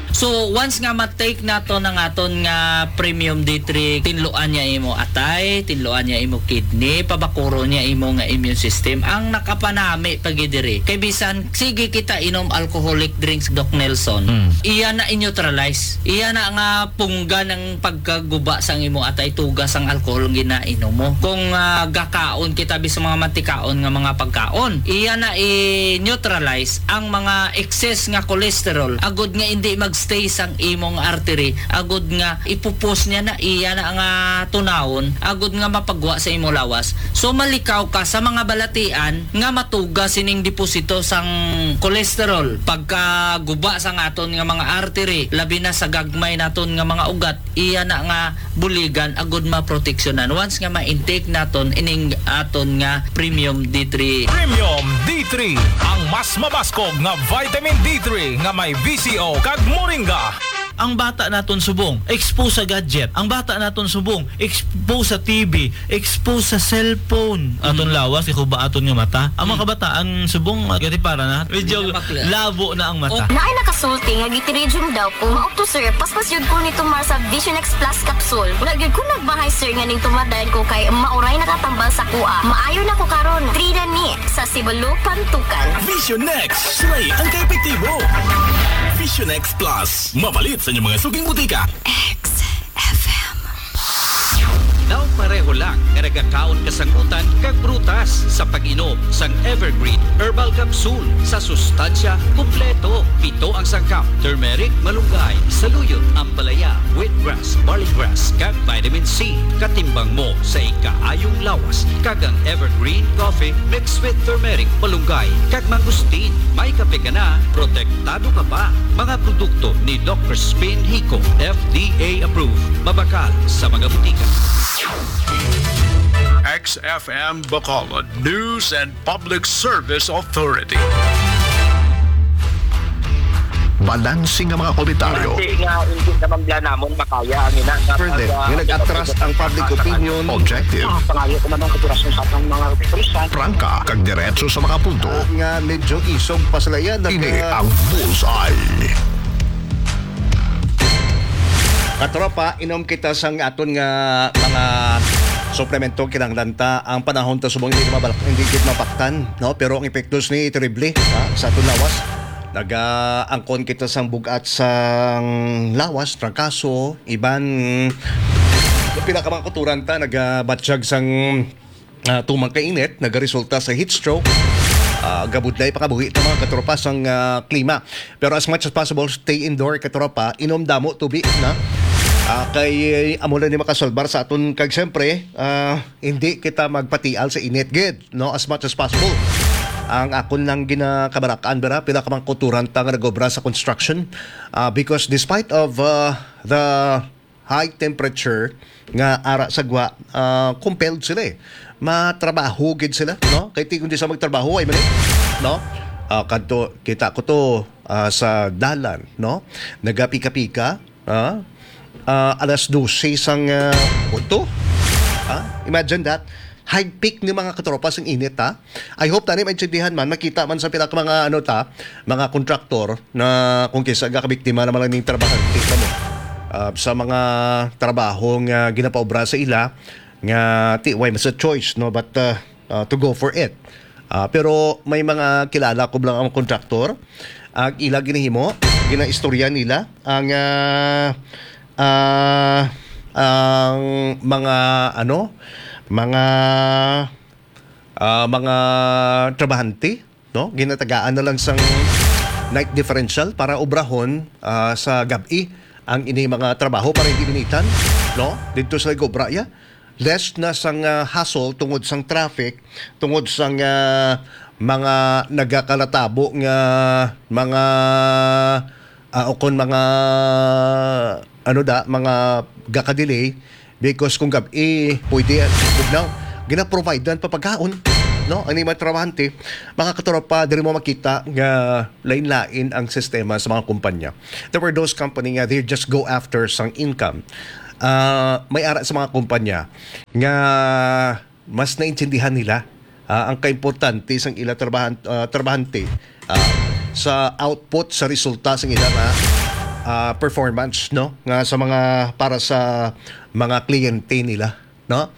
So once nga ma-take nato ng aton nga premium D3, tinluan niya imo atay, tinluan niya imo kidney, pabakuro niya imo nga immune system. Ang nakapanami pagidiri kay bisan sige kita inom alcoholic drinks, Doc Nelson, iya na i-neutralize, iya na nga pungga ng pagkaguba sang imo atay, tugas ang alcohol ginainom mo. Kung gakaon kita bisan mga mantikaon nga mga pagkaon, iya na i-neutralize ang mga excess nga cholesterol, agud nga hindi magstay sang imong artery, agud nga ipupos niya na iya na nga tunawon, agud nga mapagwa sa imo lawas. So malikaw ka sa mga balatian nga matugas sining deposito sang cholesterol pagka guba sang aton nga mga artery, labi na sa gagmay naton nga mga ugat, iya na nga buligan agud maproteksyonan once nga ma-intake naton ining aton nga premium D3. Premium D3, ang mas mabaskog nga vitamin D3 nga may VCO kag moringa. Ang bata naton subong expose sa gadget, ang bata naton subong expose sa TV, expose sa cellphone, aton lawas ikuba aton nga mata. Ang mga kabataan subong gati para na medyo labo na ang mata. Naay nakasulti nga gitiridium daw ko maok to sir paspas yun ko ni tumar sa Vision X Plus capsule. Wala gyud ko nagbahay sir nga ning tumadayon ko kay mauray nakatambal sa kuha. Maayo na ko karon 3 na ni sa Sibalo Pantukan. Vision X, slay ang kaepektibo. Vision X Plus, mapalit sa inyong mga suging butika. XFM. Daw pareho lang nga nagakaon kasangutan kag prutas sa pag-inom sang Evergreen Herbal Capsule. Sa sustansya, kumpleto. 7 ang sangkap: turmeric, malunggay, saluyot, ampalaya, wheatgrass, barleygrass, kag vitamin C. Katimbang mo sa ikaayong lawas. Kag ang Evergreen Coffee mixed with turmeric, malunggay, kag mangustin. May kape ka na, protektado ka pa. Mga produkto ni Dr. Spin Hico, FDA approved. Mabakal sa mga butika. XFM Bacolod News and Public Service Authority. Balansing ang mga komentaryo. Kasi nga hindi naman bla namon makaya ang ina. Pwede, nga nag-atras ang public opinion. Objective. Pangayo ko man ang operasyon sa atong mga opisyal. Prangka, kag diretso sa mga punto. Nga medyo isog pa sila yan. Ini ang Bullseye. Katropa, inom kita sang aton nga mga suplemento kinanglanta ang panahon ta subong hindi gid mapaktan, no? Pero ang epektos ni terrible sa aton lawas. Angkon kita sang bugat sang lawas, trangkaso, iban pinakamangkuturan ta nagabatsyag sang tumang kainit, nagaresulta sa heat stroke. Gabudlay pakabuhi ito mga katropa sang klima. Pero as much as possible, stay indoor katropa, inom damo tubig na. Kay amulan ni makasolbar sa aton kag siyempre hindi kita magpatial sa init gid, no, as much as possible. Ang akon lang ginakabarakaan bera pinakamang kuturan ta nga nagobra sa construction because despite of the high temperature nga ara sagwa, compelled sila matrabaho gid sila, no, kay ti kundi sa magtrabaho ay mali, no. Kadto kita ko to sa dalan, no, nagapika-pika alas 12 sang punto. Imagine that. High peak ni mga katropa ng init, ha? I hope tani maintindihan man, makita man sa pinaka mga mga kontraktor na kung kisa gakabiktima naman lang ng trabaho kita mo. Sa mga trabaho nga ginapaobra sa ila nga why mas a choice, no, but to go for it. Pero may mga kilala ko lang ang kontraktor ang ila ginahimo, ginaistorya nila ang mga mga trabahante, no, ginatagaan na lang sang night differential para obrahon sa gabi ang ini mga trabaho para hindi binitan, no, dito sa Gobraya. Less na sang hassle tungod sang traffic, tungod sang mga nagakalatabo nga mga okon mga mga gaka-delay because kung gabi pwede bugnaw gina-provide dan papagkaon, no, ani mga trabahante. Mga katropa, diri mo makita nga lain-lain ang sistema sa mga kumpanya. There were those company nga they just go after sang income. May ara sa mga kumpanya nga mas naintindihan nila ang kaimportante sang ila trabahante sa output, sa resulta sang ila nga performance, no, nga sa mga para sa mga kliyente nila, no.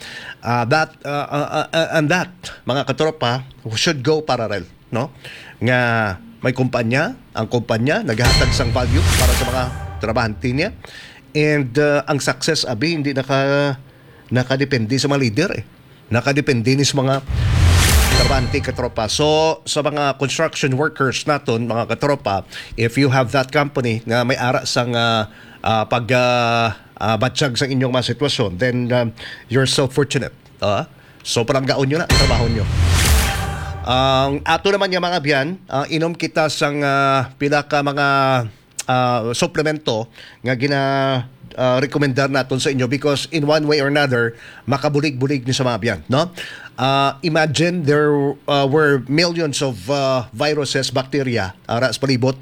And that mga katropa should go parallel, no, nga may kumpanya, ang kumpanya naghahatag sang value para sa mga trabahante niya, and ang success abi hindi nakadepende sa mga leader, nakadepende ni sa mga trabahante, katropa. So sa mga construction workers naton, mga katropa, if you have that company nga may ara sang batsyag sa inyong mga sitwasyon, then you're so fortunate. So parang gaon nyo na trabaho nyo. Ang ato naman yung mga biyan, inom kita sang pila ka mga suplemento nga rekomendar naton sa inyo, because in one way or another makabulig-bulig ni sa mga biyan, no? Imagine there were millions of viruses, bacteria sa palibot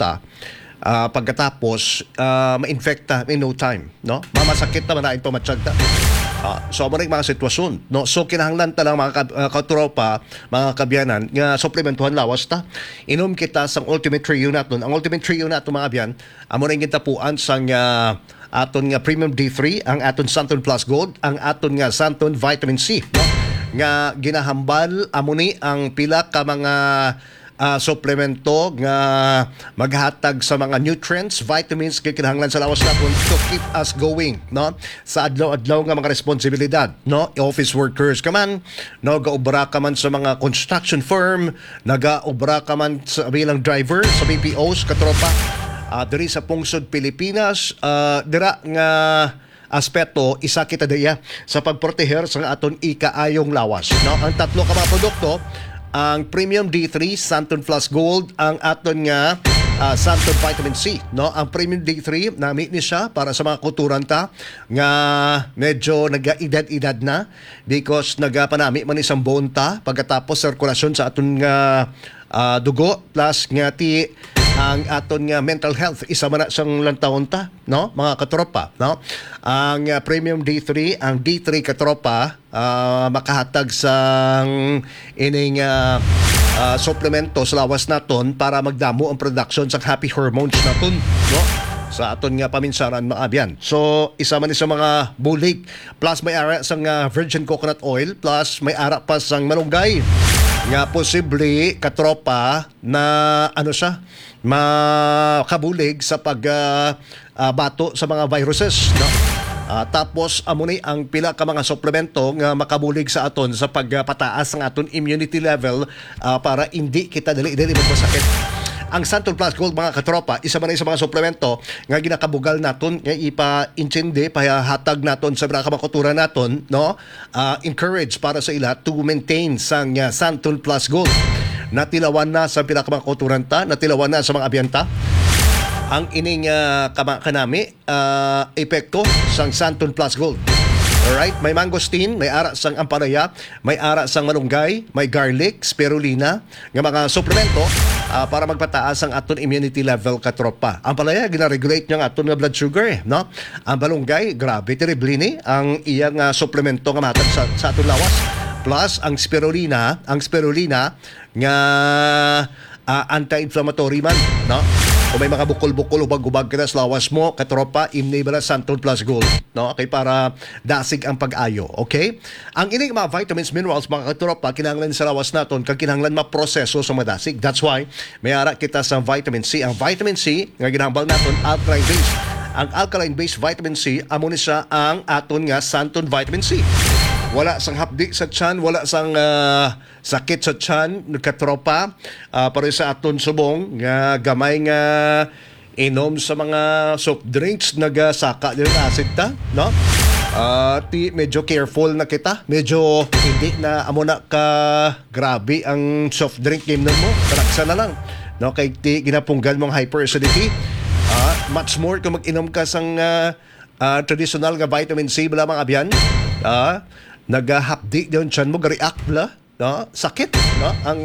pagkatapos ma-infecta in no time, no? Mamasakit naman na ito matsyag ta. So maraming mga sitwasyon, no? So kinahanglan ta lang mga katropa, mga kabyanan nga suplementuhan lawas ta. Inom kita sang Ultimate Trio naton. Ang Ultimate Trio naton mga byan, amo ring gitapuan sang aton nga Premium D3, ang aton Santon Plus Gold, ang aton nga Santon Vitamin C, no? Nga ginahambal amo ni ang pila ka mga suplemento nga maghatag sa mga nutrients, vitamins kay kinahanglan sa lawas naton to keep us going, no, sa adlaw-adlaw nga mga responsibilidad, no. Office workers ka man, no, gaobra ka man sa mga construction firm, nagaobra ka man sa bilang driver sa BPOs, katropa, diri sa pungsod Pilipinas, dira nga aspeto isa kita diya sa pagproteher sa aton ikaayong lawas, no. Ang tatlo ka mga produkto, ang Premium D3, Santon Plus Gold, ang aton nga Santon Vitamin C, no. Ang Premium D3 nami ni siya para sa mga kulturan ta nga medyo nagaedad-edad na, because nagapanami man isang bone ta pagkatapos sirkulasyon sa aton nga dugo, plus nga ti ang aton nga mental health isa man na sang lantawon ta, no, mga katropa, no. Ang Premium D3, ang D3 katropa, makahatag sang ining suplemento sa lawas naton para magdamo ang production sa happy hormones naton, no, sa aton nga paminsaran maabyan. So isa man ni sa mga bulig, plus may ara sang virgin coconut oil, plus may ara pa sang malunggay nga posible katropa na ano siya makabulig sa bato sa mga viruses, no. Tapos amo ni ang pila ka mga suplemento nga makabulig sa aton sa pagpataas ng aton immunity level, para hindi kita dali magpasakit. Ang Santon Plus Gold, mga katropa, isa man sa mga suplemento nga ginakabugal naton nga ipa-intindi pahatag naton sa mga kamakutura naton, no. Encourage para sa ila to maintain sang Santon Plus Gold. Natilawan na sa pinakamakuturan ta, natilawan na sa mga abyanta ang ining kanami epekto sang Santon Plus Gold. Alright, may mangosteen, may ara sang ampalaya, may ara sang malunggay, may garlic, spirulina, nga mga suplemento para magpataas ang aton immunity level, katropa. Ang palaya gina-regulate niya ang aton nga blood sugar, no. Ang malunggay, grabe terrible ni ang iyang suplemento nga matag sa aton lawas. Plus ang spirulina nga anti-inflammatory man, no. Kung may mga bukol-bukol ubag-ubag ka sa lawas mo, katropa, imni bala Santon Plus Gold, no? Okay, para dasig ang pag-ayo, okay? Ang ining mga vitamins, minerals, mga katropa, kinahanglan sa lawas naton, kag kinahanglan maproseso sa madasig. That's why may ara kita sa vitamin C. Ang vitamin C nga ginahambal naton alkaline base. Ang alkaline base vitamin C, amo ni siya ang aton nga Santon Vitamin C. Wala sang hapdi sa tiyan, wala sang sakit sa tiyan, katropa, para sa aton subong nga gamay nga inom sa mga soft drinks, nagasaka din ang acid ta, no. Medyo careful na kita, medyo hindi na amo na ka grabe ang soft drink game mo, taraksa na lang, no, kay ti ginapunggal mong hyperacidity. Much more kung mag-inom ka sang traditional nga vitamin C bala mga abyan, nagahapdi diyon tiyan mo, ga-react bala, no? Sakit, no, ang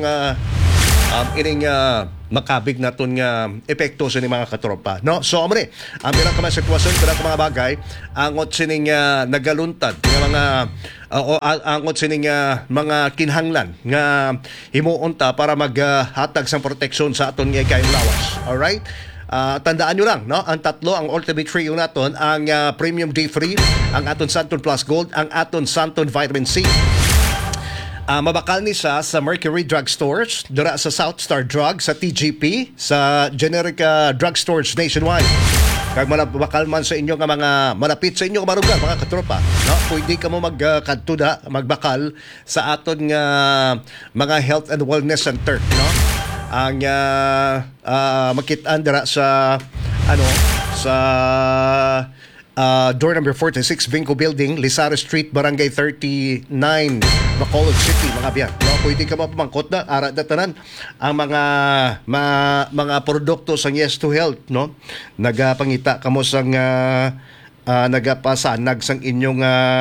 ining makabig naton nga epekto sa mga katropa, no. So amre ang bilang ka mga sitwasyon, bilang ka mga bagay, angot sining nagaluntad nga mga angot sining mga kinhanglan nga himuon ta para maghatag sang proteksyon sa aton nga kayong lawas. Alright, tandaan nyo lang, no? Ang tatlo, ang ultimate trio naton, ang Premium D3, ang aton Santon Plus Gold, ang aton Santon Vitamin C. Mabakal ni siya sa Mercury Drug Stores, dira sa South Star Drug, sa TGP, sa generic drug stores nationwide. Kag mabakal man sa inyo nga mga malapit sa inyo nga marugal, mga katropa, no? Pwede ka mo magkadtuda, magbakal sa aton nga mga health and wellness center, no? Ang makitaan dira sa sa door number 46 Vinco Building, Lisares Street, Barangay 39, Bacolod City, mga biyan. No, pwede ka mapamangkot na ara datanan ang mga produkto sang Yes to Health, no? Nagapangita kamo sang nagapasanag sang inyong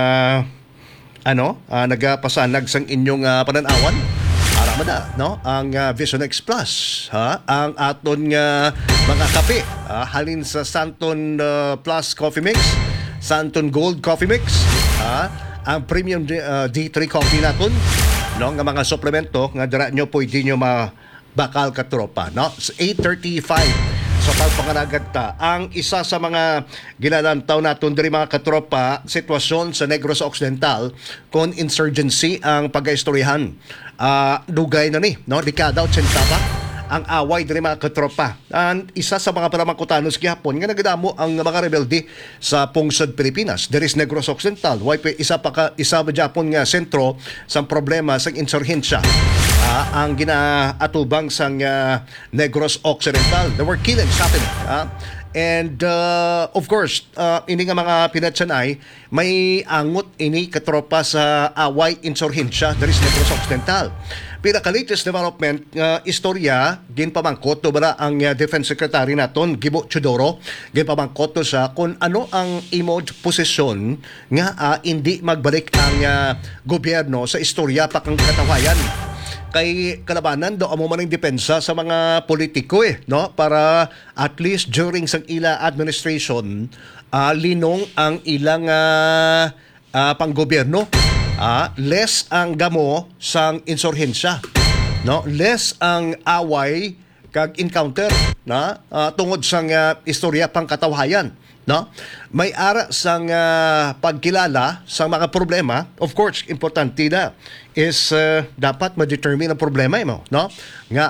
nagapasanag sang inyong pananawan. Ara man na, no? Ang Vision X Plus, ang aton mga kape, halin sa Santon Plus Coffee Mix, Santon Gold Coffee Mix, ang Premium D3 Coffee naton, no? Nga mga suplemento nga dira nyo pwede nyo mabakal katropa, no? 8:35 sa pagpanganagat ta. Ang isa sa mga ginalantaw naton diri mga katropa, sitwasyon sa Negros Occidental kon insurgency ang pag-istoryahan. Dugay na ni, no? Dekada 80 pa ang away diri mga katropa. And isa sa mga paramangkutanos gihapon nga nagadamo ang mga rebelde sa pungsod Pilipinas. There is Negros Occidental. Isa ba Japon nga sentro sa problema sa insurhensya. Ang ginaatubang sang Negros Occidental. There were killings happening. And of course, ini nga mga pinatsanay, may angot ini katropa sa away insurhensya there is Negros Occidental. Pero ka-latest development istorya, ginpamangkot to bara ang Defense Secretary naton, Gibo Chodoro, ginpamangkot to sa kung ano ang imo posisyon nga hindi magbalik ang gobyerno sa istorya pa kang katawayan. Kay kalabanan do amo maning depensa sa mga politiko no, para at least during sang ila administration linong ang ilang panggobyerno, less ang gamo sang insurhensya, no, less ang away kag encounter na tungod sang istorya pang katawhayan, no? May ara sang pagkilala sa mga problema. Of course, importante na is dapat ma-determine ang problema mo, no? Nga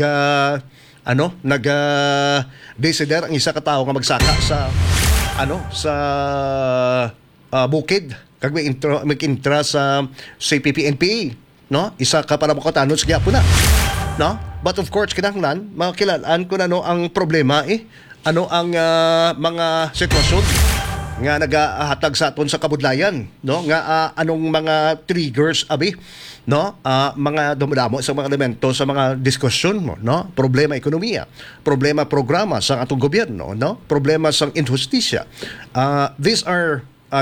desider ang isa ka tawo nga magsaka sa bukid kag may intra sa CPP-NPA, no? Isa ka para makatanos gyapon na, no? But of course, kinahanglan makilalaan ko na no ang problema ano ang mga sitwasyon nga nagahatag sa aton sa kabudlayan, no? Nga anong mga triggers no? Mga dumadamo sa mga elemento sa mga diskusyon mo, no? Problema ekonomiya, problema programa sa atong gobyerno, no? Problema sa injustisya. These are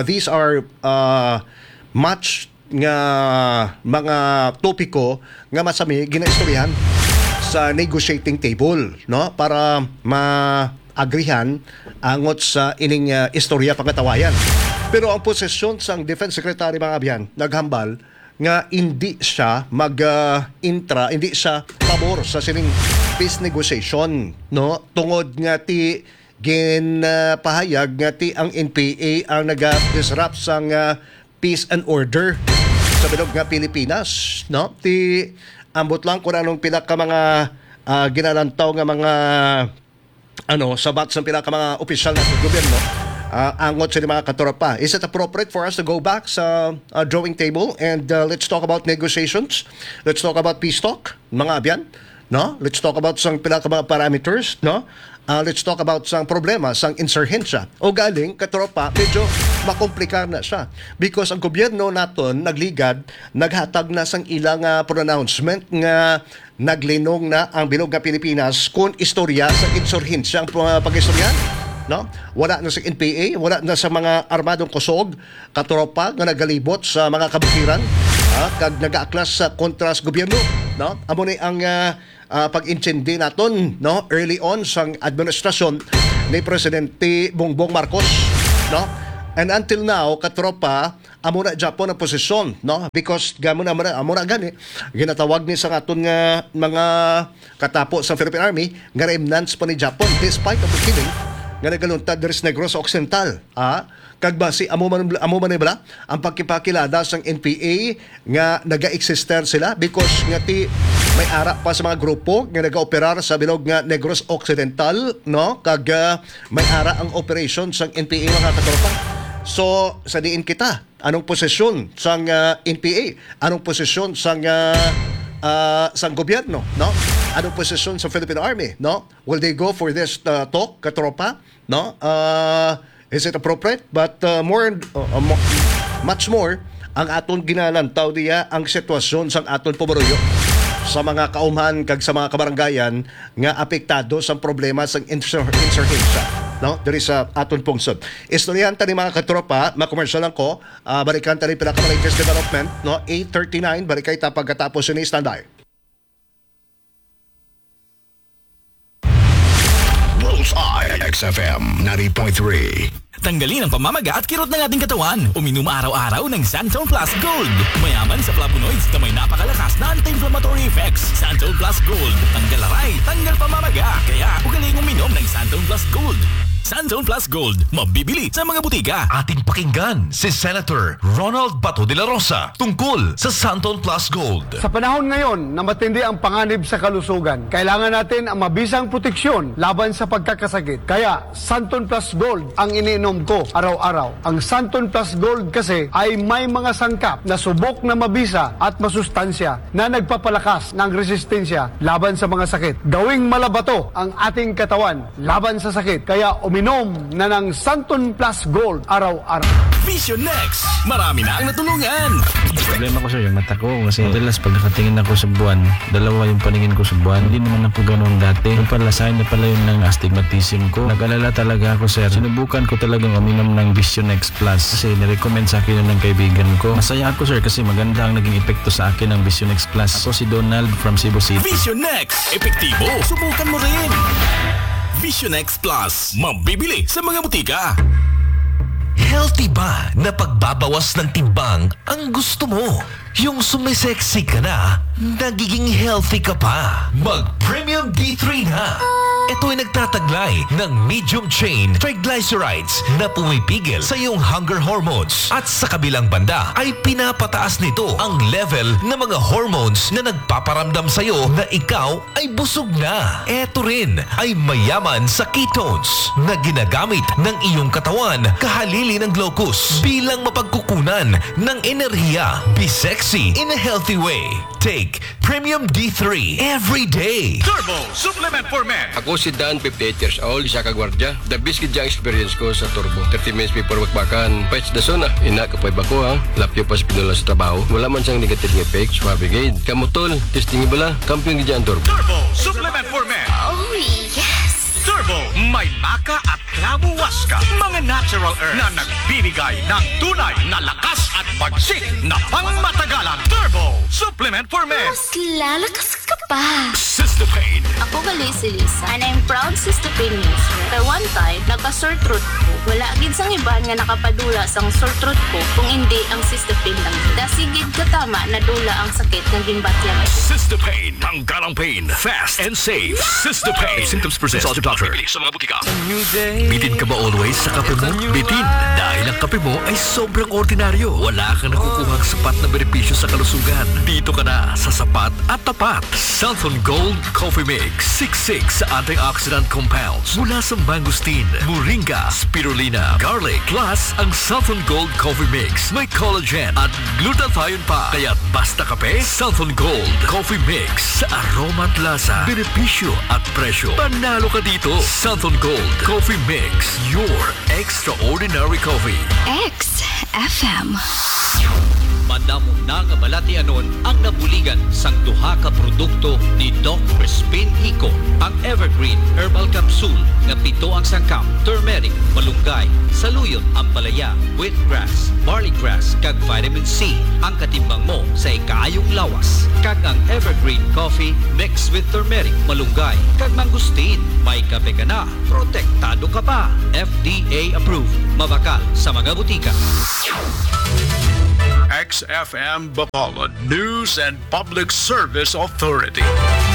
much nga mga topiko nga masami ginaistoryahan sa negotiating table, no? Para agrihan angot sa ining istorya pangatawayan. Pero ang posisyon sang Defense Secretary mga abyan naghambal nga hindi siya hindi siya pabor sa sining peace negotiation, no? Tungod nga ti ginpahayag nga ti ang NPA ang naga-disrupt sang peace and order sa bilog nga Pilipinas, no? Ti ambot lang kung anong pila ka mga ginalantaw nga mga sabat sa pinaka mga opisyal na gobyerno, angot sa mga katropa. Is it appropriate for us to go back sa drawing table and let's talk about negotiations? Let's talk about peace talk, mga abyan, no? Let's talk about sang pinaka mga parameters, no? Let's talk about sang problema sang insurhensya. O galing katropa, medyo makomplikar na siya because ang gobyerno naton nagligad, naghatag na sang ilang pronouncement nga naglinong na ang bilog nga Pilipinas kung istorya sa insurhensya ang pag-istoryahan, no? Wala na sa NPA, wala na sa mga armadong kusog, katropa nga nagalibot sa mga kabukiran, kag nagaaklas sa kontra sa gobyerno, no? Amo ni ang pag-intindi naton, no, early on sang administrasyon ni Presidente Bongbong Marcos, no? And until now, katropa, amo na Japon ang posisyon, no? Because amo na gani ginatawag ni sa aton nga mga katapo sa Philippine Army nga remnants pa ni Japon despite of the killing nga nagaluntad diri sa Negros Occidental. Kag basi amo man bala ang pagkipakilada sang NPA nga naga-exister sila because nga ti may ara pa sa mga grupo nga nagaoperar sa bilog nga Negros Occidental, no? Kag may ara ang operation sang NPA mga katropa. So sa diin kita, anong posisyon sang NPA? Anong posisyon sang gobyerno, no? Anong posisyon sa Philippine Army, no? Will they go for this talk, katropa, no? Is it appropriate? But much more, ang aton ginalantaw diya ang sitwasyon sang aton pobaruyo sa mga kaumhan kag sa mga kabarangayan nga apektado sa problema sang insurgensya, no? Diri sa aton pungsod. Istoryahan ta ni mga katropa, makomersyal lang ko, balikan ta ni pinaka-latest development, no? 8:39 balikay ta pagkatapos ni standby. Bullseye XFM 90.3. Tanggalin ang pamamaga at kirot ng ating katawan. Uminom araw-araw ng Santon Plus Gold. Mayaman sa flavonoids na may napakalakas na anti-inflammatory effects. Santon Plus Gold. Tanggal aray, tanggal pamamaga. Kaya ugaling uminom ng Santon Plus Gold. Santon Plus Gold. Mabibili sa mga butika. Ating pakinggan si Senator Ronald Bato de la Rosa tungkol sa Santon Plus Gold. Sa panahon ngayon na matindi ang panganib sa kalusugan, kailangan natin ang mabisang proteksyon laban sa pagkakasakit. Kaya Santon Plus Gold ang iniinom ko araw-araw. Ang Santon Plus Gold kasi ay may mga sangkap na subok na mabisa at masustansya na nagpapalakas ng resistensya laban sa mga sakit. Gawing malabato ang ating katawan laban sa sakit. Kaya uminom na ng Santon Plus Gold araw-araw. Vision Next. Marami na ang natulungan. Problema ko sir, yung mata ko kasi madalas pag nakatingin ako sa buwan, dalawa yung paningin ko sa buwan. Hindi naman ako ganoon dati. Yung pala sign na pala yun ng astigmatism ko. Nag-alala talaga ako sir. Sinubukan ko talagang uminom ng Vision X Plus kasi nirecommend sa akin yun ng kaibigan ko. Masaya ako sir kasi maganda ang naging epekto sa akin ng Vision X Plus. Ako si Donald from Cebu City. Vision Next. Epektibo. Subukan mo rin. Vision X Plus. Mabibili sa mga butika. Healthy ba na pagbabawas ng timbang ang gusto mo? Yung sumisexy ka na, nagiging healthy ka pa. Mag-Premium D3 na. Ito ay nagtataglay ng medium chain triglycerides na pumipigil sa iyong hunger hormones. At sa kabilang banda ay pinapataas nito ang level ng mga hormones na nagpaparamdam sa iyo na ikaw ay busog na. Ito rin ay mayaman sa ketones na ginagamit ng iyong katawan kahalili ng glucose bilang mapagkukunan ng enerhiya. Be sexy in a healthy way. Take Premium D3 every day. Turbo Supplement for Men. Ako si Dan, 58 years old, isa ka gwardya. The best kid yung experience ko sa Turbo. 30 minutes before magbakan, pwes na suna. Ina ka pa ko ha. Lapyo pa sa pinula sa trabaho. Wala man siyang negative effect. Swabe gate. Kamutol, testing bala. Kampiyon gid ang Turbo. Turbo Supplement for Men. Oh, yes! Turbo, may maka at klamo waska. Mga natural earth na nagbibigay ng tunay na lakas at bagsik na pangmatagalan. Turbo Supplement for Men. Mas lalakas ka pa. Sister Pain. Ako gali si Lisa, and I'm proud Sister Pain user. Pero one time, nagka-sore throat ko. Wala gid sang iban nga nakapadula sang sore throat ko kung hindi ang Sister Pain lang. Dasigid katama na dula ang sakit ng gimbatyan. Sister Pain. Tanggalang pain. Fast and safe. Sister Pain. Symptoms present. Consult your doctor. Sa mga butika. Bitin ka ba always sa kape mo? Bitin, dahil ang kape mo ay sobrang ordinaryo. Wala kang nakukuhang sapat na benepisyo sa kalusugan. Dito ka na sa sapat at tapat. Santon Gold Coffee Mix. 66 antioxidant compounds mula sa mangosteen, moringa, spirulina, garlic. Plus, ang Santon Gold Coffee Mix may collagen at glutathione pa. Kaya't basta kape, Santon Gold Coffee Mix. Sa aroma at lasa, benepisyo at presyo. Panalo ka dito. Santon Gold Coffee Mix. Your extraordinary coffee. XFM. Madamong na nga balatianon ang nabuligan sang duha ka produkto ni Doc Crispin Hico. Ang Evergreen Herbal Capsule nga pito ang sangkap, turmeric, malunggay, saluyot, ampalaya, wheatgrass, barley grass, kag vitamin C. Ang katimbang mo sa ikaayong lawas. Kag ang Evergreen Coffee mixed with turmeric, malunggay, kag mangustin. May kape ka na, protektado ka pa. FDA approved. Mabakal sa mga butika. XFM Bacolod News and Public Service Authority.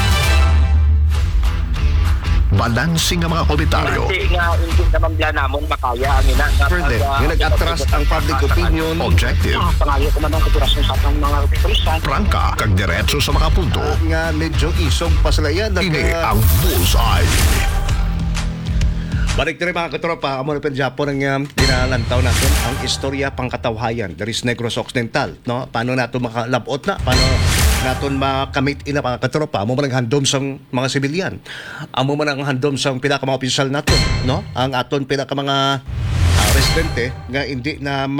Balansing ang mga komentaryo. Hindi nga hindi naman planamon makaya ang ina. Pwede, yung nag-atras ang public opinion. Objective. Pangayo ko man ang koperasyon sa atong mga opisyal. Prangka, kag diretso sa mga punto. Nga medyo isog pa sila yan. Ini ang Bullseye. Balik na rin mga katropa, amo na Japon ang dinalantaw natin ang istorya pangkatawhayan. There is Negros Occidental, no? Paano nato makalabot na? Paano naton makamit ina mga katropa? Amo man ang handom sa mga sibilyan. Amo man ang handom sa pinaka mga opisyal nato, no? Ang aton pinaka mga residente nga hindi na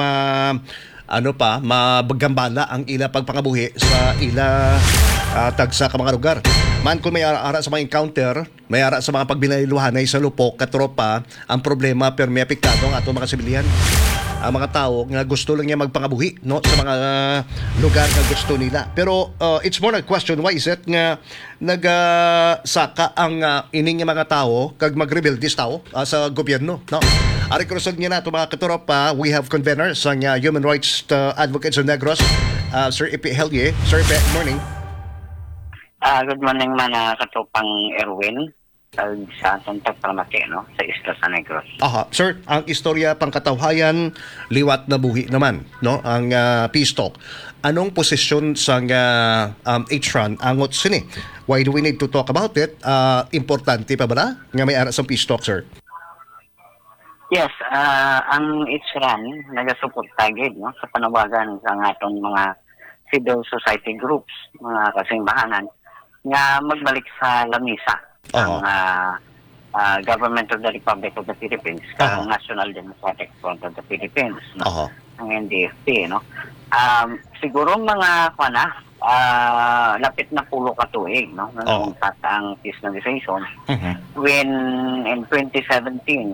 mabagambala ang ila pagpangabuhi sa ila tagsa ka mga lugar. Man kung may ara sa mga encounter, may ara sa mga pagbinaliluhanay sa lupok, katropa, ang problema pero may apektado ang ato mga sibilyan. Ang mga tao nga gusto lang niya magpangabuhi, no, sa mga lugar na gusto nila. Pero it's more a question, why is it nga nagsaka ang ining mga tao kag magrebelde tao sa gobyerno, no? Ari krusog niya na ito mga katropa, we have conveners ang Human Rights Advocates of Negros, Sir Ipi Helye. Sir Ipi, morning. Good morning man katupang Erwin sa atong pagpramati no sa Isla San Negros. Aha, sir, ang istorya pangkatawhayan liwat na buhi naman, no? Ang peace talk. Anong posisyon sa HRAN angot sini? Why do we need to talk about it? Importante pa ba nga may ara sa peace talk, sir? Yes, ang HRAN nagasuporta gid no sa panawagan sa atong mga civil society groups, mga kasimbahanan nga magbalik sa lamisa ang Government of the Republic of the Philippines, ang National Democratic Front of the Philippines, no? Ang NDFP, no? Siguro mga lapit na 10 ka tuig, no? Nangungkat ang peace negotiation when in 2017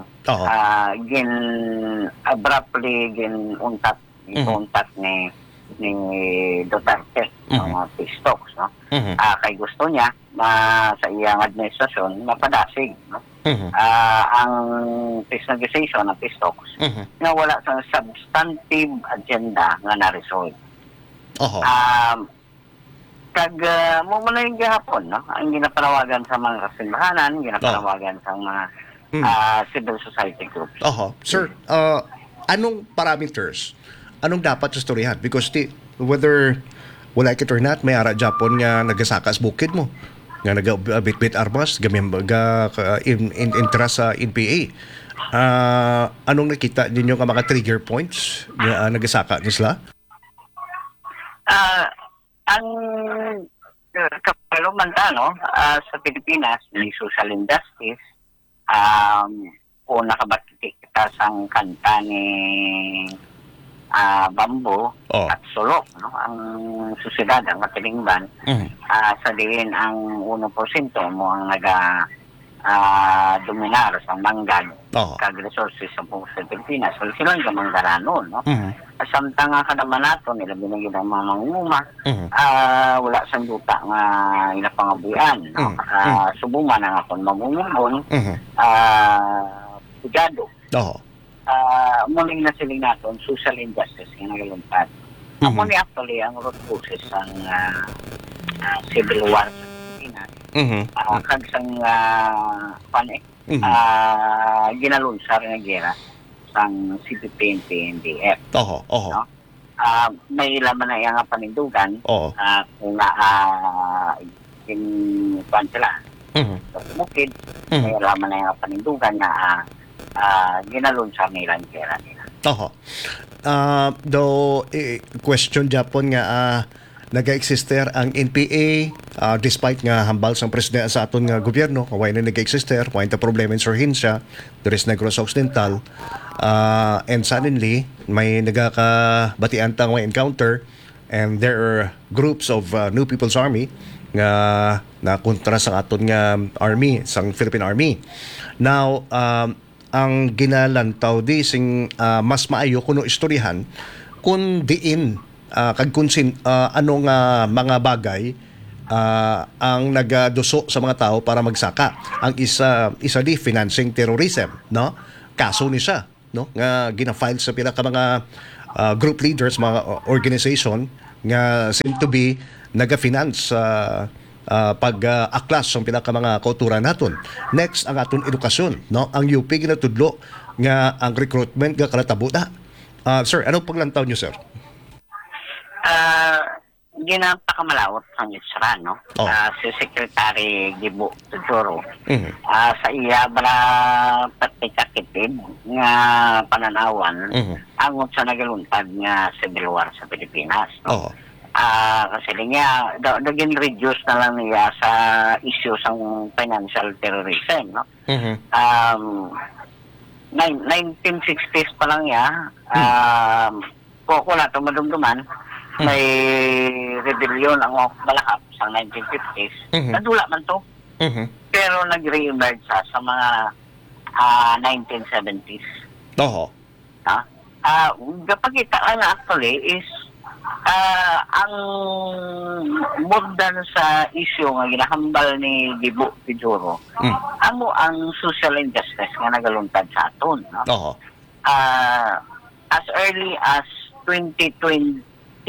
abruptly untat ni Duterte mga peace talks, no? Kay gusto niya sa iyang administrasyon mapadasig, no? Ang peace negotiation ng peace talks nga wala sa substantive agenda nga na-resolve. Mo na yung gahapon, no? Ang ginapanawagan sa mga kasimbahanan, ginapanawagan sa mga civil society groups. Sir, anong parameters? Anong dapat sa storyahan? Because whether wala it or not, may ara Japon nga nagasakas bukid mo. Nga nagabit-bit armas, interest sa NPA. Anong nakita ninyo nga mga trigger points nga nagasaka nila? Ang kapalumanta, no? Sa Pilipinas, may social injustice. Kung nakabati kita sa kanta ni Bambo at Sulok, no? Ang susidad, ang katilingban, sa diin ang 1% mo ang dominar sa manggad kag resources sa buong sa Pilipinas. So, sila ang manggaranon, no? Samtang nga naman nato, nila binigyan ng mga mangunguma, wala sa duta nga inapangabuyan, no? Subuman ang akong mangungumbon, pugado. Muling na siling natin, social injustice nga nagalumpat. Amo ni actually ang root causes ang civil war sa Pilipinas. Kagsang ginalunsar nga gera sang CPP and PNDF. No? May laman na yung panindugan kung sila sa bukid, may laman na yung panindugan na ginalunsa nila ang pera nila. Though question Japon nga naga-exister ang NPA despite nga hambal sang presidente sa aton nga gobyerno, why na naga-exister, why na problema in Surhinsya, there is Negros Occidental, and suddenly may nagakabatian tang may encounter and there are groups of New People's Army nga na kontra sa aton nga army, sang Philippine Army. Now, ang ginalantaw di sing mas maayo kuno istoryahan kung diin kag kunsin anong mga bagay ang nagaduso sa mga tao para magsaka. Ang isa di financing terrorism, no? Kaso ni siya, no? Nga gina-file sa pila ka mga group leaders, mga organization nga seem to be naga-finance pag-aklas ang pinaka mga kauturan naton. Next, ang aton edukasyon, no? Ang UP ginatudlo nga ang recruitment nga kalatabo na. Sir, anong paglantaw niyo, sir? Ginapakamalawot ang Israel, no? Si Secretary Gibo Tudoro. Sa iya bara patikakitid nga pananawan angot sa nagaluntad nga civil war sa Pilipinas, no? Kasi niya naging reduce na lang niya sa issue ng financial terrorism, no? 1960s pa lang niya, wala itong madumduman, may rebellion ang Balakap sa 1950s. Nadula man to. Pero nag-re-emerge sa mga 1970s. Kapagkita lang actually is ang modern sa issue nga ginahambal ni Gibo Piduro, amo ang social injustice nga nagaluntad sa aton, no? As early as 2022,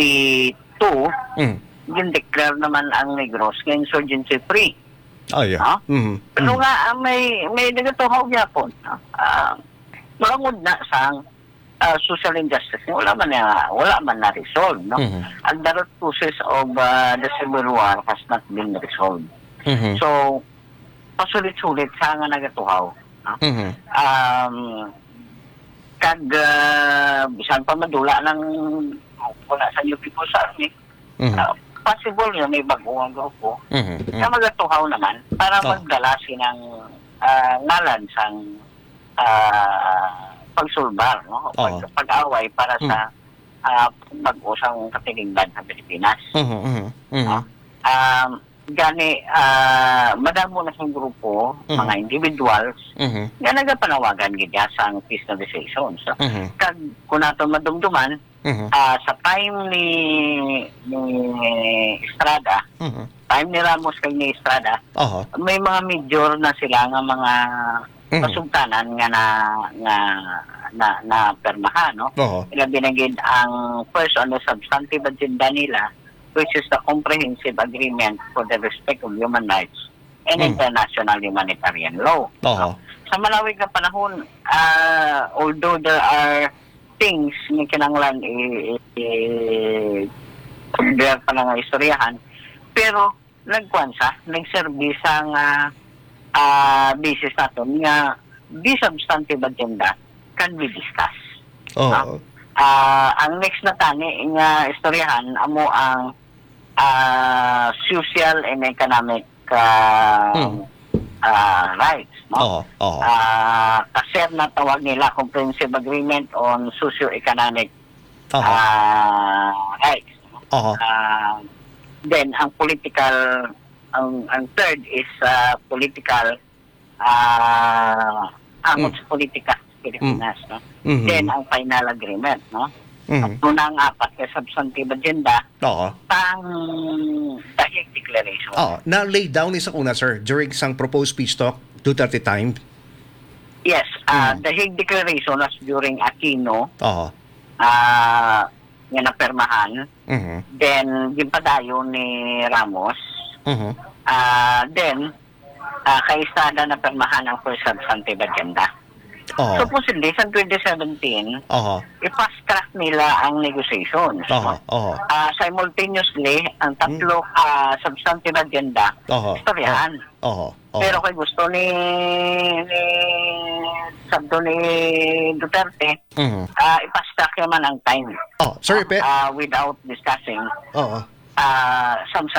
gin-declare naman ang Negros nga insurgency free. Pero nga may nagatuhaw gyapon, marangod na sang social injustice wala man na resolve, no? And the root causes of the civil war has not been resolved. So pasulit-sulit sa nga nagatuhaw, kag bisan pa madula ng wala sa UP po sa army, possible nga may bagong grupo na magatuhaw naman para magdala sinang ngalan sang pagsulbar, no? Pag-away para sa pag-usang katilingban sa Pilipinas. Gani, madamo na siyang grupo, mga individuals, nga nagapanawagan gidya sa peace negotiations. Kag kung nato madumduman, sa time ni Estrada, time ni Ramos kag ni Estrada, may mga major na sila nga mga kasultanan nga na permahan, no? Ila binagid ang first on the substantive agenda nila, which is the Comprehensive Agreement for the Respect of Human Rights and International Humanitarian Law. Sa malawig na panahon, although there are things na kinanglan there pa nga istoryahan, pero nagserbi sa basis natin nga the substantive agenda can be discussed. Ang next na tani nga istoryahan amo ang social and economic rights, no? Kasi na tawag nila Comprehensive Agreement on Socio-Economic rights. Then ang political, ang third is political amot sa politika sa Pilipinas, no? Then ang final agreement, no? Unang apat kay substantive agenda, pang Dahig Declaration. Na-lay down isa una, sir, during sang proposed peace talk, 2:30 time? Yes, Dahig Declaration was during Aquino, nga napermahan. Then, yung padayo ni Ramos. Then, kay Estrada napermahan ang first substantive agenda. Supposedly, sa 2017, i-fast track nila ang negotiations. Simultaneously, ang tatlo substantive agenda, istoryahan. Pero kay gusto ni Duterte, i-fast track naman ang time. Without discussing some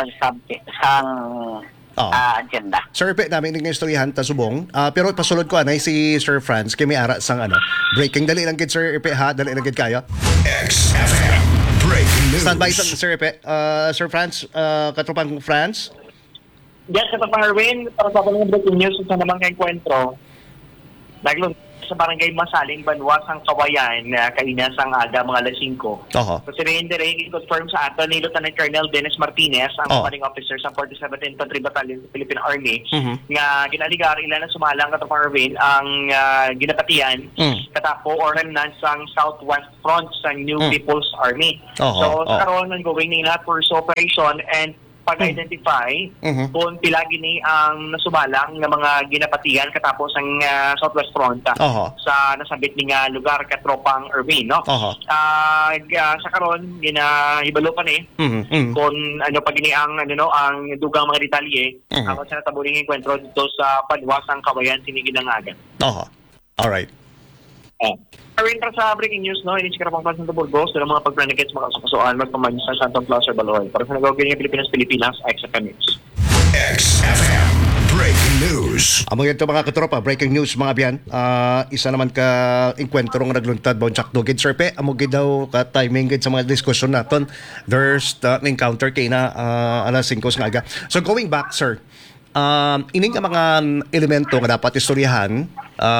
agenda. Sir Pe, namin yung istoryahan ta subong. Pero pasulod ko anay si Sir Franz kay may ara sang breaking. Dali lang gid Sir Pe ha, dali lang gid kayo. XFM breaking news. Standby sa Sir Pe. Sir Franz, katropang Franz. Yes, Kapag Arwin, para sa mga breaking news sa naman kay Encuentro. sa barangay Masaling, Banwasang Kawayan, kainas ang aga mga alas 5. So si Reyndere, confirm sa ato ni Lieutenant Colonel Dennis Martinez, ang commanding officer sa 47th Infantry Battalion sa Philippine Army, nga ginaligar ilan na sumalang katapang Arvin ang ginapatian katapo or remnants ang Southwest Front sa New People's Army. So sa karon ongoing nila pursuit operation and pag-identify kung pila gini ang nasumalang ng mga ginapatian katapos ang Southwest Front sa nasabit ni nga lugar katropang Irvin, no? Sa karon ginahibalo pa ni kung ano pa gini ang ang dugang mga detalye ako sa nataburing enkwentro dito sa Banwasang Kawayan sinigilangagan. All right. Karin sa breaking news, no, ini sikara pang Plaza ng Burgos, ng mga pagplanigits mga kasukasuan, magpamanya sa Santong Plaza Baloy. Para sa nagawin ng Pilipinas, XFM News. XFM Breaking News. Amo ito mga katropa, breaking news mga biyan. Isa naman ka enkwentro nga nagluntad Bonchak Dugid Sir Pe, amo gid daw ka timing gid sa mga diskusyon naton. There's the encounter kay na alas 5 nga aga. So going back sir, ining ka mga elemento nga dapat istoryahan,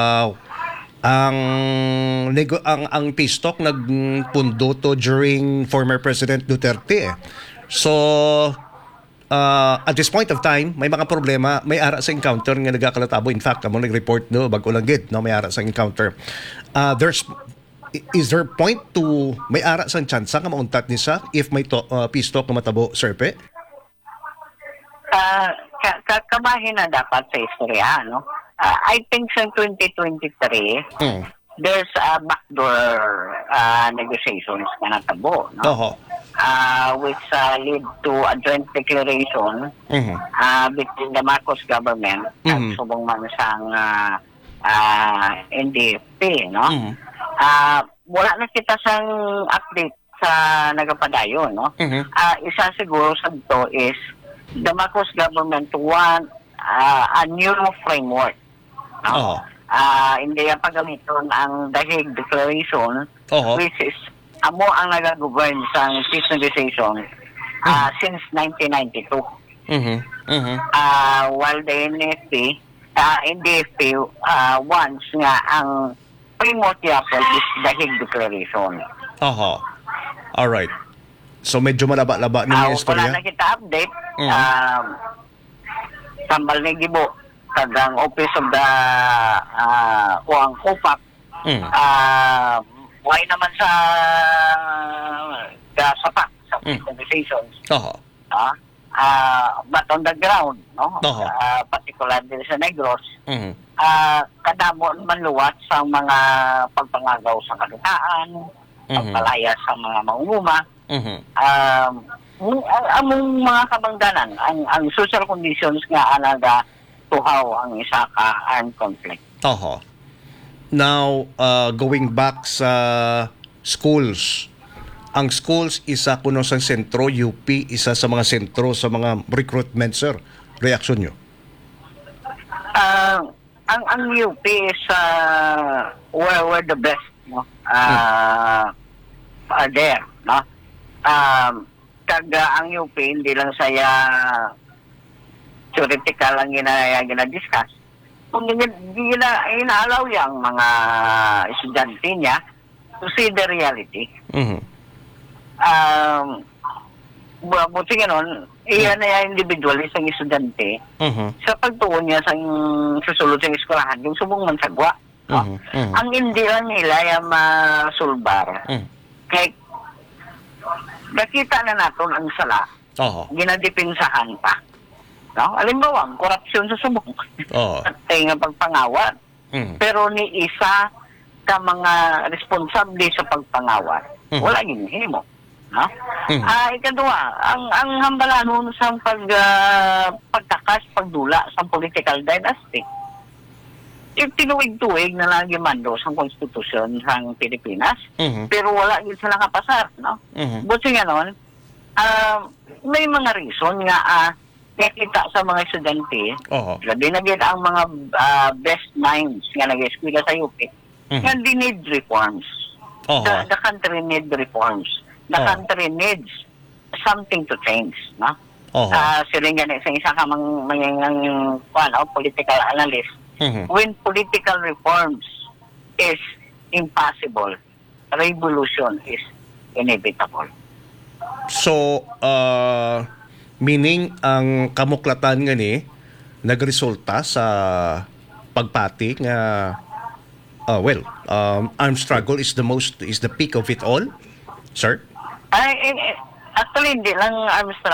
ang peace talk nagpundo to during former President Duterte. So at this point of time may mga problema, may ara sa encounter nga nagakalatabo. In fact, amo nag-report no bag-o lang gid no may ara sa encounter. Is there point to may ara sa chance nga mauntat ni sa if may peace talk na matabo Sir Pe? Kabahin na dapat sa istorya, no? I think sa 2023, there's a backdoor negotiations na natabo, no? Which lead to a joint declaration between the Marcos government at subong mansang NDP, no? Wala na kita sang update sa nagapadayon, no? Isa siguro sa ito is the Marcos government want a new framework. No? Hindi yung paggamiton ang Dahig Declaration, which is amo ang nag-govern sa peace negotiation since 1992. While the NDFP wants nga ang primordial is Dahig Declaration. Alright. So medyo malaba-laba ni istorya. Wala na kita update. Tambal ni Gibo kagang Office of the Uang Kupak. Why naman sa sapak sa conversations. But on the ground, no? Particularly sa Negros, kadamo manluwat sa mga pagpangagaw sa kalutaan, pagpalaya sa mga mangunguma. Among mga kabangdanan ang social conditions nga anaga tuhaw ang isa ka armed conflict. Now, going back sa schools, ang schools isa kuno sa sentro, UP isa sa mga sentro sa mga recruitment sir. Reaksyon nyo? Ang UP is where the best, no? Are there, no? Ang UP hindi lang saya theoretical lang gina-discuss. Kung inaalaw yung mga estudyante niya to see the reality. Buti nga nun, iyan na yung individualist ang estudyante sa pagtuon niya sa susulod ng eskwelahan, yung subong mansagwa. Ang hindi lang nila yung masulbar. Kaya nakita na natin ang sala, ginadipinsahan pa. No? Alimbawa, ang korupsyon sa subong. At nga pagpangawat. Pero ni isa ka mga responsable sa pagpangawat, wala ginhimo. No? Ikadua, ang hambalanon sa pagtakas, pagdula sa political dynasty. Tinuig-tuig na lang mando sa konstitusyon ng Pilipinas, pero wala din sila kapasar. No? Buti nga nun, may mga reason nga nakita sa mga estudyante, labi na din ang mga best minds nga nag-eskwela sa UP, nga they need reforms. The country need reforms. The country needs something to change. No? Sila nga sa isa ka political analyst, when political reforms is impossible. Revolution is inevitable. So, meaning ang kamuklatan nga ni nagresulta sa pagpati nga armed struggle is the peak of it all, sir? Actually, hindi lang armed struggle.